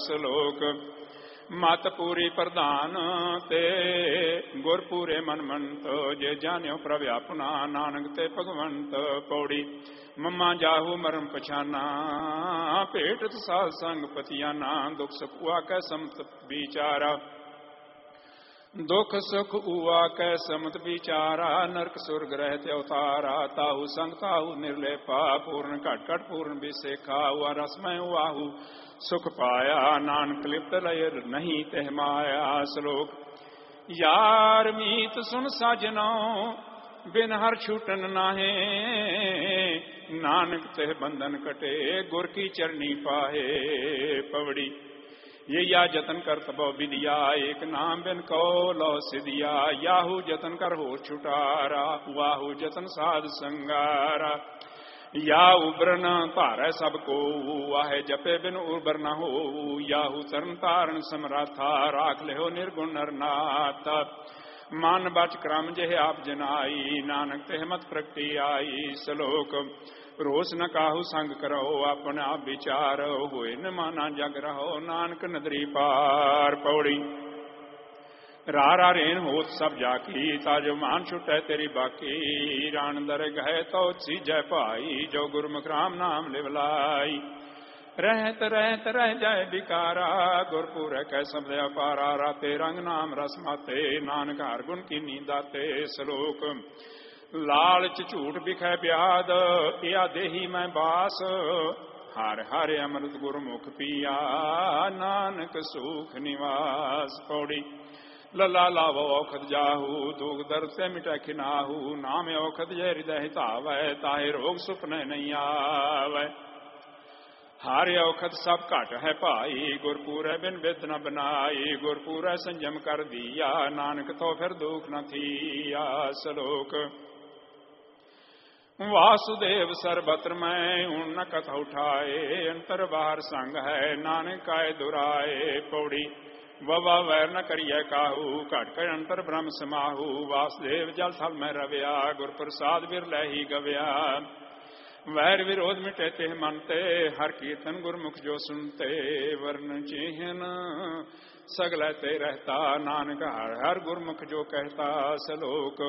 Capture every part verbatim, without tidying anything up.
ਸਲੋਕ ਮਤ ਪੂਰੀ ਪ੍ਰਧਾਨ ਤੇ ਗੁਰ ਪੂਰੇ ਮਨ ਮੰਤ ਜੇ ਜਾਣਿਓ ਪ੍ਰਭ ਆਪਣਾ ਨਾਨਕ ਤੇ ਭਗਵੰਤ ਪੌੜੀ ਮਮਾ ਜਾਹੂ ਮਰਮ ਪਛਾਨਾ ਭੇਟਤ ਸਾਧ ਸੰਗ ਪਤਿਆਨਾ ਦੁਖ ਸੁਖ ਉਆ ਕੈ ਸਮਤ ਵਿਚਾਰਾ ਦੁਖ ਸੁਖ ਉਆ ਕੈ ਸਮਤ ਵਿਚਾਰਾ ਨਰਕ ਸੁਰਗ ਰਹਿਤ ਅਵਤਾਰਾ ਤਾਹੂ ਸੰਗ ਤਾਹੂ ਨਿਰਲੇਪਾ ਪੂਰਨ ਘਟ ਘਟ ਪੂਰਨ ਬਿਸੇਖਾ ਉਆ ਰਸਮੈ ਉਆਹੂ ਸੁਖ ਪਾਇਆ ਨਾਨਕ ਲਿਪਤ ਲਇ ਨਹੀਂ ਤਹਿ ਮਾਇਆ ਸ਼ਲੋਕ ਯਾਰ ਮੀਤ ਸੁਨ ਸਾਜਨੋ ਬਿਨ ਹਰ ਛੂਟਨ ਨਾਹੇ ਨਾਨਕ ਤੇ ਬੰਧਨ ਕਟੇ ਗੁਰ ਕੀ ਚਰਨੀ ਪਾਹੇ ਪਵੜੀ ये या जतन कर तबो विदिया एक नाम बिन को लो सिदिया याहू जतन कर हो छुटारा वाहू जतन साध संगारा या उबरन तारै सब को वाहे जपे बिन उबर न हो याहू तरन तारण समराथा राख ले हो निर्गुण नरनाथ मन बच क्रम जेह आप जनाई नानक ते मत प्रगति आई श्लोक रोस न काहू संग करो अपना विचार होए न माना जग रहो नानक नदरी पार पौड़ी रा रा रेन होत सब जाकी ताजो मान छुटै तेरी बाकी रान दर गए तो सीजै भाई जो गुरमुख राम नाम लिवलाई रहत रहत रह जाए बिकारा गुरपुर कै सब अपारा राते रंग नाम रस माते नानक हर गुण की नींदाते श्लोक लालच झूठ बिखै ब्याद या देही मैं बास हर हर अमृत गुरमुख पिया नानक सुख निवास पौड़ी लला लावो औखद जाहू दुख दर्द से मिटै खिनाहू नाम औखद जय हृदय हितावै ताहे रोग सुपने नहीं आवै हारे औखद सब घट है भाई गुरपुरै बिन बिद न बनाई गुरपुरै संयम कर दिया नानक तो फिर दुख न थिया श्लोक वासुदेव सर्वत्र मैं उन न कथा उठाए अंतर बाहर संग है नानक काय दुराए पौड़ी ववा वैर न करिए काहू घट कर अंतर ब्रह्म समाहू वासुदेव जल थल में रव्या गुर प्रसाद बिरलै ही गव्या वैर विरोध मिटे ते मनते हर कीर्तन गुरमुख जो सुनते वर्ण चिन्ह सगलै ते रहता नानक हर हर गुरमुख जो कहता श्लोक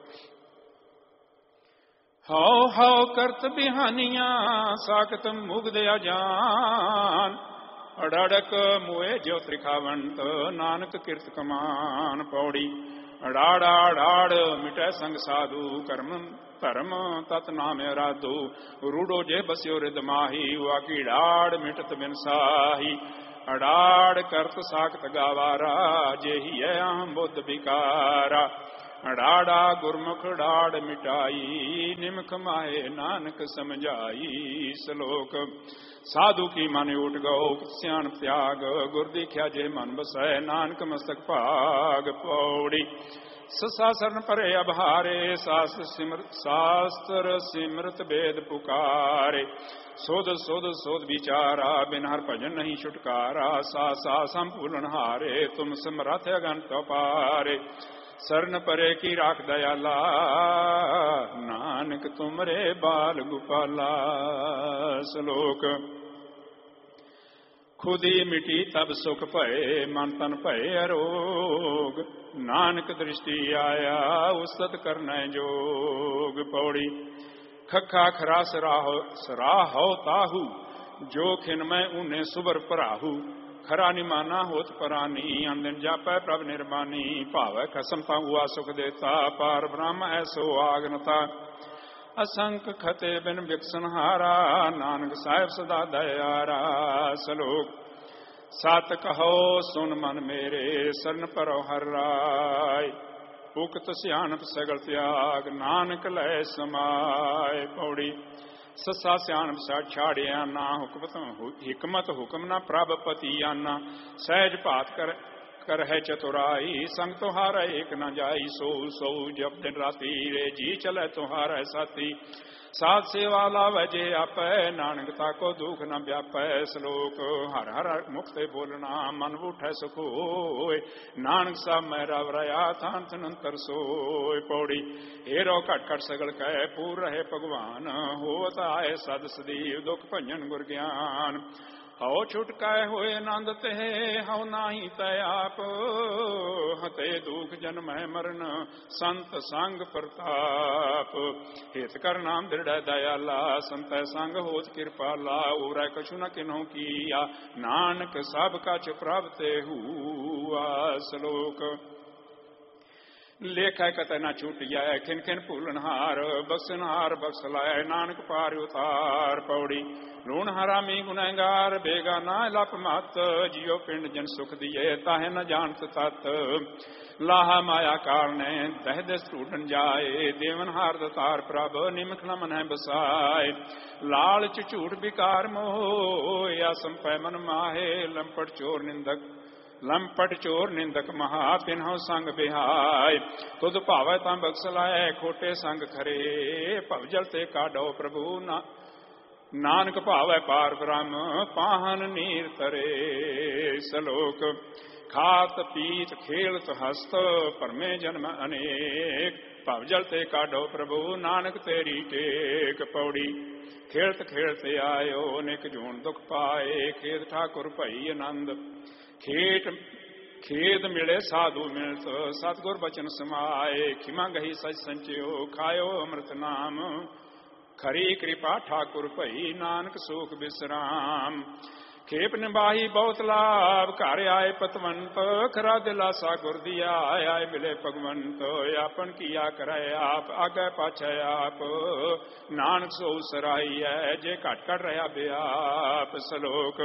हौ हौ करत बिहानिया साकत मुगद अजान अड़ड़क मोए जो त्रिखावंत नानक किरत कमान पौड़ी अड़ाड़ा अड़ाड़ मिटै संग साधु कर्म धर्म तत नाम राधु रूडो जे बस्यो रिद माही वाकी डाड़ मिटत बिन साही अड़ाड़ करत साकत गावारा जेही है अहम बुद्ध विकारा अड़ाड़ा गुरमुख डाड़ मिटाई निमख माहे नानक समझाई श्लोक साधु की मन उठ गो सियान त्याग गुर दीख्या जे मन बसै नानक मस्तक भाग पौड़ी ससा शरण परे अभारे शास्त्र सिमरत शास्त्र सिमरत वेद पुकारे सोध सोध सोध विचारा बिन हर भजन नहीं छुटकारा सा सा संपूर्ण हारे तुम समरथ अगन पारे शरण परे की राख दयाला नानक तुमरे बाल गोपाला श्लोक खुदी मिटी तब सुख भये मन तन भये अरोग नानक दृष्टि आया उस्तत करनै जोग पौड़ी खखा खरा सराहो सराहो ताहू जो खिन मैं ऊने सुबर पराहू खरा निमाना होत परानी अंदिन जापै प्रभ निर्मानी भावै खसमता हुआ सुख देता पार ब्रह्म ऐसो आगनता असंख खते बिन विकसन हारा नानक साहिब सदा दयारा श्लोक सत कहो सुन मन मेरे शरण परो हर राय उक्त सियानत सगल त्याग नानक लै समाय पौड़ी ससा सियानप सा छाड़िया ना हुकमत हिकमत हुक्म ना प्रभ पति आना सहज भात कर कर है चतुराई संग तुहारा एक न जाई सो सो जब दिन राती रे जी चले तुहारा साथी साध सेवा लावे जे आपै नानक ताको दुख न व्यापै श्लोक हर हर मुक्ते बोलना मन उठै सुख होय नानक साहब मैं रव रया थान थनंतर सोय पौड़ी हेरो घट घट सगल कह पूर रहे भगवान होत आए सद सदीव दुख भंजन गुर ज्ञान ਹਉ ਛੁਟਕਾਏ ਹੋਏ ਆਨੰਦ ਤੇ ਹਉ ਨਾਹੀ ਤੈ ਆਪ ਹਤੇ ਦੁਖ ਜਨਮੈ ਮਰਨ ਸੰਤ ਸੰਗ ਪ੍ਰਤਾਪ ਹਿਤ ਕਰ ਨਾਮ ਦ੍ਰਿੜੈ ਦਇਆਲਾ ਸੰਤੈ ਸੰਗ ਹੋਤ ਕਿਰਪਾਲਾ ਉਰੈ ਕਛੁ ਨ ਕਿਨਹੁ ਕੀਆ ਨਾਨਕ ਸਭ ਕਛ ਪ੍ਰਭ ਤੇ ਹੂਆ। ਸ਼ਲੋਕ ਲੇਖੈ ਕਤੈ ਨਾ ਛੂਟਿਐ ਖਿਨ ਖਿਨ ਭੂਲਨਹਾਰ ਬਖਸ਼ਨਹਾਰ ਬਖਸ਼ ਲਾਇ ਨਾਨਕ ਪਾਰ ਉਤਾਰ। ਪੌੜੀ ਲੂਣ ਹਰਾਮੀ ਗੁਨਹਗਾਰ ਬੇਗਾਨਾ ਲਪ ਮਤ ਜਿਉ ਪਿੰਡ ਜਨ ਸੁਖ ਦੀਏ ਤਾਹੇ ਨ ਜਾਣਤ ਤਤ ਲਾਹਾ ਮਾਇਆ ਕਾਰਣੈ ਦਹਿ ਦਸ ਢੂਡਨ ਜਾਏ ਦੇਵਨ ਹਾਰ ਦਤਾਰ ਪ੍ਰਭ ਨਿਮਖ ਨ ਮਨੈ ਬਸਾਏ ਲਾਲਚ ਝੂਠ ਵਿਕਾਰ ਮੋਹ ਆਸਮ ਪੈ ਮਨ ਮਾਹੇ ਲੰਪਟ ਚੋਰ ਨਿੰਦਕ ਲੰਪਟ ਚੋਰ ਨਿੰਦਕ ਮਹਾ ਪਿਨਹੁ ਸੰਗ ਬਿਹਾਇ ਤੁਧ ਭਾਵੈ ਤਾਂ ਬਖਸ਼ ਲਾਇ ਖੋਟੇ ਸੰਗ ਖਰੇ ਭਵਜਲ ਤੇ ਕਾਢੋ ਪ੍ਰਭੂ ਨਾ ਨਾਨਕ ਭਾਵੈ ਪਾਰ ਬ੍ਰਹਮ ਪਾਹਨ ਨੀਰ ਤਰੇ। ਸ਼ਲੋਕ ਖਾਤ ਪੀਤ ਖੇਲਤ ਹਸਤ ਭਰਮੇ ਜਨਮ ਅਨੇਕ ਭਵਜਲ ਤੇ ਕਾਢੋ ਪ੍ਰਭੂ ਨਾਨਕ ਤੇਰੀ ਟੇਕ। ਪੌੜੀ ਖੇਲਤ ਖੇਲਤ ਆਇਓ ਅਨੇਕ ਜੂਨ ਦੁਖ ਪਾਏ ਖੇਦ ਠਾਕੁਰ ਭਈ ਆਨੰਦ ਖੇਟ ਖੇਦ ਮਿਲੇ ਸਾਧੂ ਮਿਲਤ ਸਤਿਗੁਰ ਬਚਨ ਸਮਾਏ ਖਿਮਾ ਗਹੀ ਸਚ ਸੰਚਿਓ ਖਾਇਓ ਅੰਮ੍ਰਿਤ ਨਾਮ ਖਰੀ ਕਿਰਪਾ ਠਾਕੁਰ ਭਈ ਨਾਨਕ ਸੂਖ ਬਿਸਰਾਮ। ਖੇਪ ਨਿਬਾਹੀ ਬਹੁਤ ਲਾਭ ਘਰ ਆਏ ਪਤਵੰਤ ਖਰਾ ਦਿਲਾਸਾ ਗੁਰ ਦੀਆ ਆਏ ਮਿਲੇ ਭਗਵੰਤ ਆਪਨ ਕੀਆ ਕਰੈ ਆਪ ਆਗੇ ਪਾਛੈ ਆਪ ਨਾਨਕ ਸੋ ਸਰਾਈ ਹੈ ਜੇ ਘਟ ਘਟ ਰਹਾ ਬਿਆਪ। ਸ਼ਲੋਕ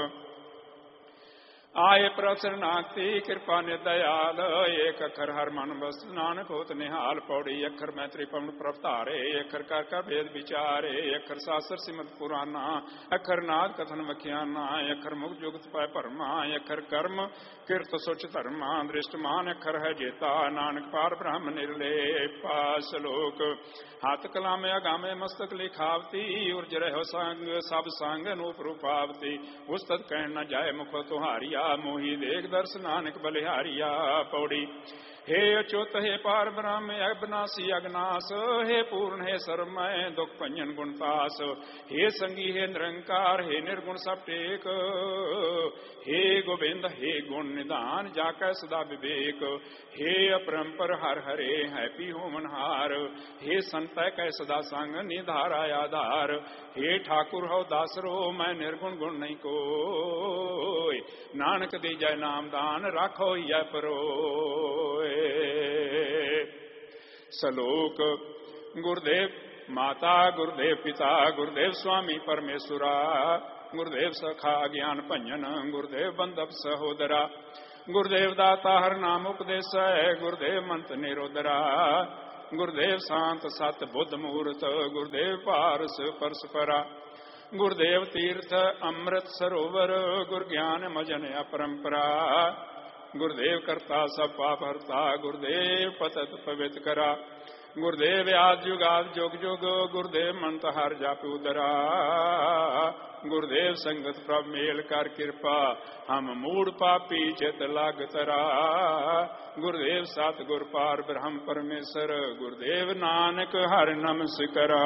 ਆਏ ਪ੍ਰਸਰਨਾਤੀ ਕਿਰਪਾ ਨੇ ਦਇਆਲ ਏਕ ਅੱਖਰ ਹਰ ਮਨ ਬਸ ਨਾਨਕ ਹੋਤ ਨਿਹਾਲ। ਪੌੜੀ ਅੱਖਰ ਮੈਤਰੀ ਪਵਨ ਪ੍ਰਭ ਧਾਰੇ ਅੱਖਰ ਕਰ ਕਾ ਭੇਦ ਵਿਚਾਰੇ ਅੱਖਰ ਸਾਸਰ ਸਿਮਤ ਪੁਰਾਨਾ ਅੱਖਰ ਨਾਦ ਕਥਨ ਵਖਿਆਨਾ ਅੱਖਰ ਮੁਖ ਜੁਗਤ ਪੈ ਭਰਮਾ ਅੱਖਰ ਕਰਮ ਕਿਰਤ ਸੁਚ ਧਰਮਾ ਦ੍ਰਿਸ਼ਟਮਾਨ ਅੱਖਰ ਹੈ ਜੇਤਾ ਨਾਨਕ ਪਾਰ ਬ੍ਰਹਮ ਨਿਰਲੇਪਾ। ਸ਼ਲੋਕ ਹੱਥ ਕਲਾਮੇ ਅਗਾਮੇ ਮਸਤਕ ਲਿਖਾਵਤੀ ਉਰਜ ਰਹਿਓ ਸੰਗ ਸਭ ਸੰਗ ਅਨੂਪ ਰੂਪਾਵਤੀ ਉਸਤਤ ਕਹਿਣ ਨ ਜਾਏ ਮੁਖ ਤੁਹਾਰੀਆ ਮੋਹੀ ਦੇਖ ਦਰਸ ਨਾਨਕ ਬਲਿਹਾਰੀਆ। ਪੌੜੀ हे अच्युत हे पार ब्रह्म अबनासी अगनास हे पूर्ण हे सरमय दुख भंजन गुणतास हे संगी हे निरंकार हे निर्गुण सब टेक हे गोविंद हे गुण निधान जाकै सदा विवेक हे अपरंपर हर हरे है पी हो मनहार हे संत कै सदा संग निधारा आधार हे ठाकुर हो दासरो मैं निर्गुण गुण नहीं कोय नानक दी जय नाम दान राखो या परोय। श्लोक गुरुदेव माता गुरुदेव पिता गुरुदेव स्वामी परमेश्वरा गुरुदेव सखा ज्ञान भंजन गुरुदेव बंधव सहोदरा गुरुदेव दाता हर नाम उपदेश गुरुदेव मंत निरोधरा गुरुदेव शांत सत बुद्ध मूर्त गुरुदेव पारस परस्परा गुरुदेव तीर्थ अमृत सरोवर गुरु ज्ञान मजन अपरंपरा गुरुदेव करता सब पाप हरता गुरुदेव पतत पवित्र करा गुरुदेव आद जुगाद जोग जोग गुरुदेव मंत हर जाप उदरा गुरुदेव संगत प्रभ मेल कर कृपा हम मूड पापी चित लाग तरा गुरुदेव सत गुर पार ब्रह्म परमेश्वर गुरुदेव नानक हर नमस्कारा।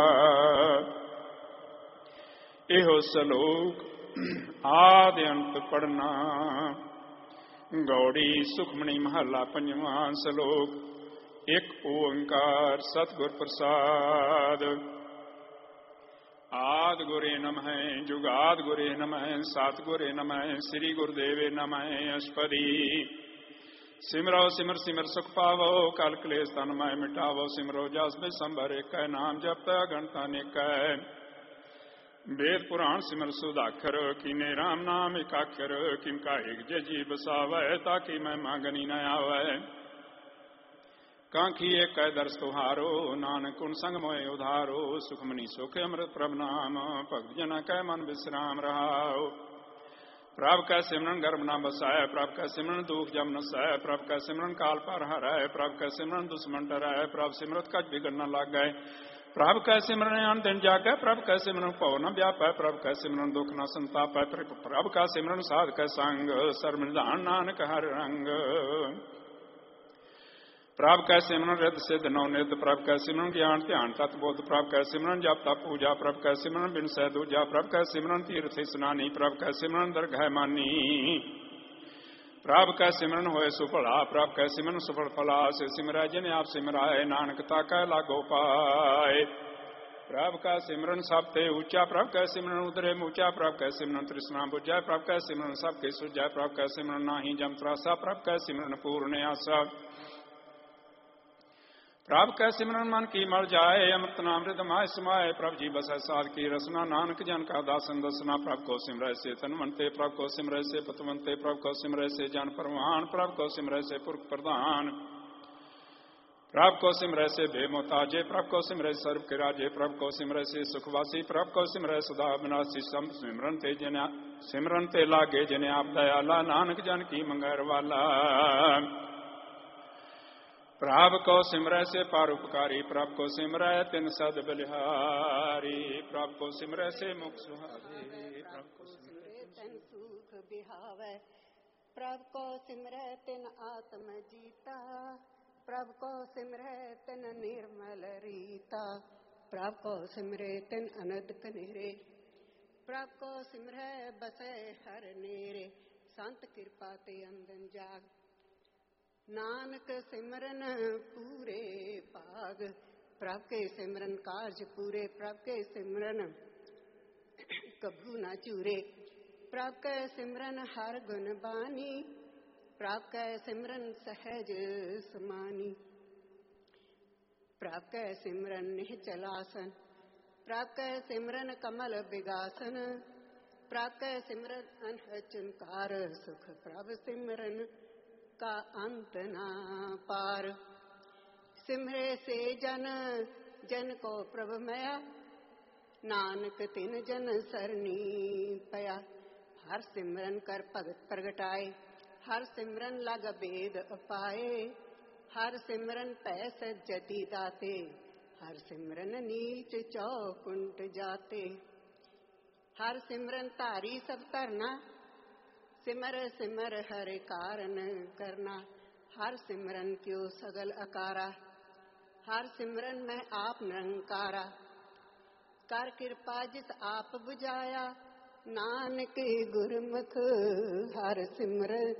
एहो श्लोक आदि अंत पढ़ना। गौड़ी सुखमणी महला पंजवा। श्लोक एक ओंकार सतगुर प्रसाद। आद गुरे नमः जुगाद गुरे नमः सतगुरे नमः श्री गुरुदेवे नमः अष्टपदी। सिमरो सिमर सिमर सुख पावो कल क्लेश तनमय मिटावो सिमरो जस में संभर एक नाम जपता गणता निक वेद पुराण सिमर सुधाकर कीने राम नाम एकाक्षर किम का एक जय जी बसावै ताकि मैं मांगनी न आवे कांखी एक दर्श तुहारो नानक उन संग मोय उधारो सुखमनी सुख अमृत प्रभ नाम भक्त जना कै मन विश्राम रहाओ। प्रभ का सिमरन गर्भ न बसाय प्रभ का सिमरन दुख जम न सह प्रभ का सिमरन काल पर हराय प्रभ का सिमरन दुश्मन डराय प्रभ सिमरत कच बिगड़ न लाग गए प्रभ कै सिमरन अन दिन जाकै प्रभ कै सिमरन पौ न व्यापै प्रभ कै सिमरन दुख न संतापै प्रभ का सिमरन साध कै संग सर्व निधान नानक हर रंग। प्रभ कै सिमरन रिद सिद्ध नौ निध, प्रभ कै सिमरन ज्ञान ध्यान तत् बोध, प्रभ कै सिमरन जप तप पूजा, प्रभ कै सिमरन बिन सह दूजा, प्रभ कै सिमरन तीर्थ स्नानी, प्रभ कै सिमरन दरगाह मानी, प्रभ कै सिमरन होए सुफला, प्रभ कै सिमरन सुफल फला, से सिमरै जिन आप सिमराए, नानक ताकै लागो पाए। प्रभ का सिमरन सब ते ऊंचा, प्रभ कै सिमरन उदरे मूचा, प्रभ कै सिमरन तृष्णा बुझाए, प्रभ कै सिमरन सबके सुझाए, प्रभ कै सिमरन नाही जम त्रासा, प्रभ कै सिमरन पूर्ण आशा, प्रभ कै सिमरन मन की मर जाए, अमृत नाम हृदय माय समाये, प्रभ जी बसै साध की रसना, नानक जन का दासन दसना, प्रभ को सिमरै से तनवंते, प्रभ को सिमरै से पतवंते, प्रभ को सिमरै से जन परवान, प्रभ को सिमरै से पुरख प्रधान, प्रभ को सिमरै से बेमोताजे, प्रभ को सिमरै सर्व के राजे, प्रभ को सिमरै से सुखवासी, प्रभ को सिमरै सदा विनाशी, सम सिमरन ते जन सिमरन ते लागे जिन आप दयाला, नानक जन की मंगैर वाला, प्रभ को सिमरै से परोपकारी, प्रभ को सिमरै तिन सद बलिहारी, प्रभ को सिमरै से मुख सुहावे, प्रभ को सिमरै तिन सुख बिहावे, प्रभ को सिमरै तिन आत्म जीता, प्रभ को सिमरै तिन निर्मल रीता, प्रभ को सिमरै तिन अनंत कनेरे, प्रभ को सिमरै बसै हर नेरे, संत कृपा ते अंदन जाग, नानक सिमरन पूरे भाग, प्रभ के सिमरन कार्य पूरे, प्रभ के सिमरन कभू न चूरे, प्रभ के सिमरन हर गुण बानी, प्रभ के सिमरन सहज समानी, प्रभ के सिमरन निश्चलासन, प्रभ के सिमरन कमल विगासन, प्रभ के सिमरन अनह चुनकार सुख, प्रभ सिमरन का अंत ना पार, सिमरे से जन जन को प्रभ मया, नानक तिन जन सरनी पया, हर सिमरन कर भगत प्रगटाए, हर सिमरन लग भेद अपाए, हर सिमरन पै सज्जति दाते, हर सिमरन नीच चौकुंट जाते, हर सिमरन तारी सब तरना, सिमर सिमर हरे कारण करना, हर सिमरन क्यों सगल अकारा, हर सिमरन में आप निरंकारा, कर कृपा जिस आप बुझाया, नानक गुरमुख हर सिमरन